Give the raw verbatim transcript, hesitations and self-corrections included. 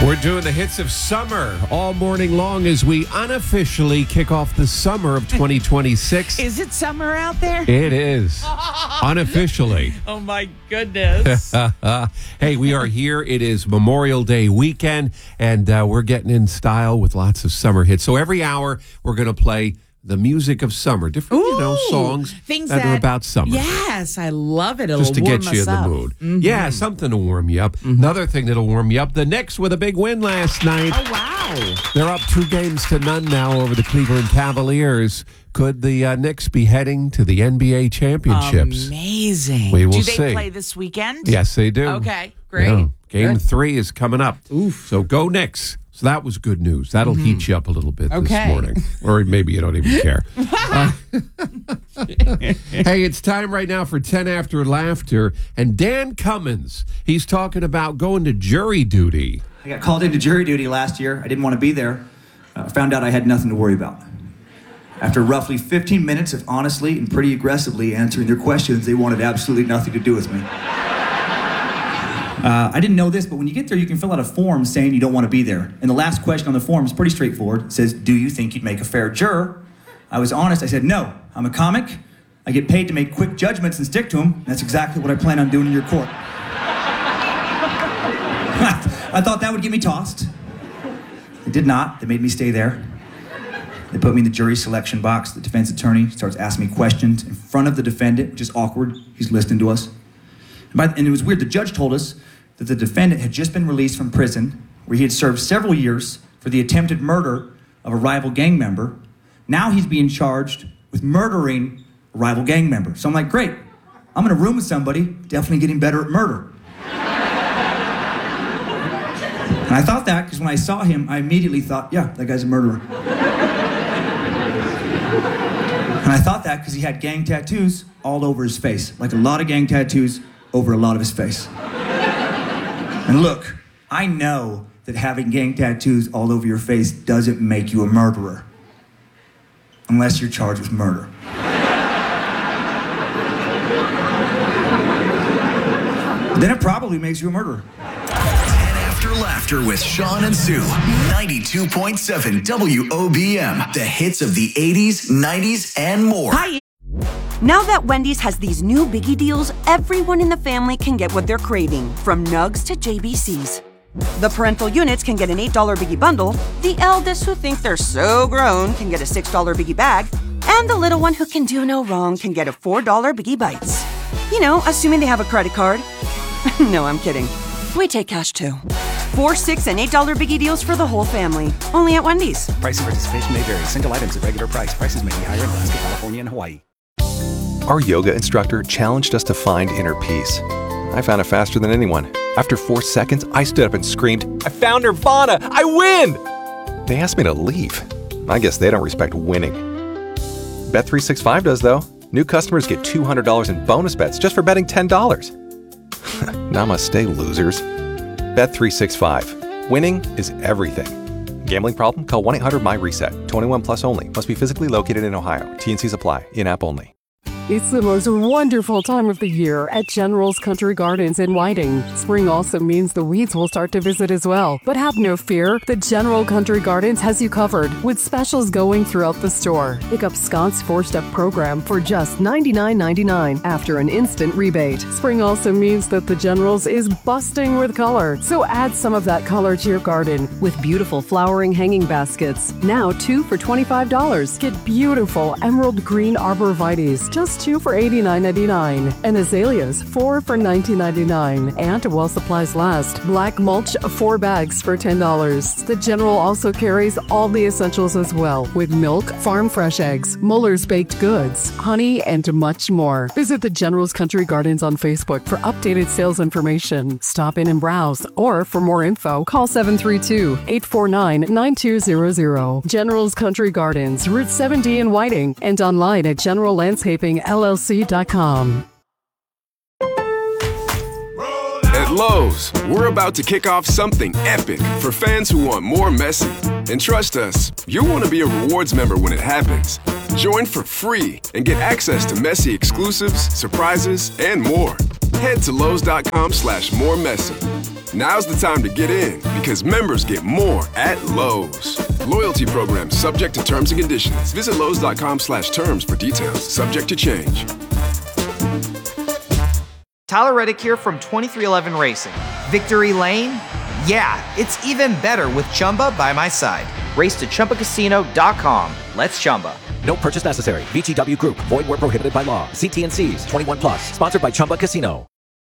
We're doing the hits of summer all morning long as we unofficially kick off the summer of twenty twenty-six. Is it summer out there? It is. Unofficially. Oh, my goodness. Hey, we are here. It is Memorial Day weekend, and uh, we're getting in style with lots of summer hits. So every hour, we're going to play the music of summer. Different, Ooh, you know, songs things that, that are about summer. Yes, I love it. It'll Just to warm get you us in the up. mood. Mm-hmm. Yeah, something to warm you up. Mm-hmm. Another thing that'll warm you up. The Knicks with a big win last night. Oh, wow. They're up two games to none now over the Cleveland Cavaliers. Could the uh, Knicks be heading to the N B A championships? Amazing. We will do they see. play this weekend? Yes, they do. Okay, great. Yeah. Game Good. three is coming up. Oof. So go Knicks. So that was good news. That'll mm-hmm. heat you up a little bit okay. this morning. Or maybe you don't even care. uh, hey, it's time right now for ten After Laughter. And Dan Cummins, he's talking about going to jury duty. I got called into jury duty last year. I didn't want to be there. I uh, found out I had nothing to worry about. After roughly fifteen minutes of honestly and pretty aggressively answering their questions, they wanted absolutely nothing to do with me. Uh, I didn't know this, but when you get there, you can fill out a form saying you don't want to be there. And the last question on the form is pretty straightforward. It says, do you think you'd make a fair juror? I was honest. I said, no. I'm a comic. I get paid to make quick judgments and stick to them. That's exactly what I plan on doing in your court. I thought that would get me tossed. It did not. They made me stay there. They put me in the jury selection box. The defense attorney starts asking me questions in front of the defendant, which is awkward. He's listening to us. And, by, and it was weird. The judge told us that the defendant had just been released from prison where he had served several years for the attempted murder of a rival gang member. Now he's being charged with murdering a rival gang member. So I'm like, great. I'm in a room with somebody definitely getting better at murder. And I thought that because when I saw him, I immediately thought, yeah, that guy's a murderer. And I thought that because he had gang tattoos all over his face, like a lot of gang tattoos over a lot of his face. And look, I know that having gang tattoos all over your face doesn't make you a murderer, unless you're charged with murder. Then it probably makes you a murderer. ten After Laughter with Sean and Sue. ninety-two point seven W O B M. The hits of the eighties, nineties, and more. Hi. Now that Wendy's has these new biggie deals, everyone in the family can get what they're craving, from Nugs to J B Cs. The parental units can get an eight dollar biggie bundle, the eldest who think they're so grown can get a six dollar biggie bag, and the little one who can do no wrong can get a four dollar biggie bites. You know, assuming they have a credit card. No, I'm kidding. We take cash too. Four, six, and eight dollar biggie deals for the whole family. Only at Wendy's. Price and participation may vary. Single items at regular price. Prices may be higher in Alaska, California, and Hawaii. Our yoga instructor challenged us to find inner peace. I found it faster than anyone. After four seconds, I stood up and screamed, I found Nirvana! I win! They asked me to leave. I guess they don't respect winning. Bet three sixty-five does, though. New customers get two hundred dollars in bonus bets just for betting ten dollars. Namaste, losers. Bet three sixty-five. Winning is everything. Gambling problem? Call one eight hundred my reset. twenty-one plus only. Must be physically located in Ohio. T and Cs apply. In-app only. It's the most wonderful time of the year at General's Country Gardens in Whiting. Spring also means the weeds will start to visit as well. But have no fear, the General Country Gardens has you covered with specials going throughout the store. Pick up Scott's four-step program for just ninety-nine ninety-nine after an instant rebate. Spring also means that the General's is busting with color, so add some of that color to your garden with beautiful flowering hanging baskets. Now two for twenty-five dollars. Get beautiful emerald green arborvitaes, just two for eighty-nine ninety-nine, and azaleas four for nineteen ninety-nine. And while supplies last, black mulch four bags for ten dollars. The General also carries all the essentials as well, with milk, farm fresh eggs, Muller's baked goods, honey, and much more. Visit the General's Country Gardens on Facebook for updated sales information. Stop in and browse, or for more info, call seven three two, eight four nine, nine two zero zero. General's Country Gardens, Route seven D in Whiting, and online at general landscaping L L C dot com. At Lowe's, we're about to kick off something epic for fans who want more Messi. And trust us, you'll want to be a rewards member when it happens. Join for free and get access to Messi exclusives, surprises, and more. Head to Lowe's dot com slash more Messi. Now's the time to get in because members get more at Lowe's. Loyalty program subject to terms and conditions. Visit Lowe's.com slash terms for details. Subject to change. Tyler Reddick here from twenty-three eleven Racing. Victory Lane? Yeah, it's even better with Chumba by my side. Race to Chumba Casino dot com. Let's Chumba. No purchase necessary. V G W Group. Void where prohibited by law. See T and C's. twenty-one plus. Sponsored by Chumba Casino.